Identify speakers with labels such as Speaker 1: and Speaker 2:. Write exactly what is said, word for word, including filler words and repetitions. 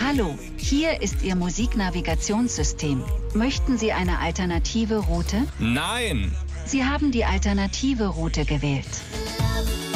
Speaker 1: Hallo, hier ist Ihr Musiknavigationssystem. Möchten Sie eine alternative Route?
Speaker 2: Nein!
Speaker 1: Sie haben die alternative Route gewählt.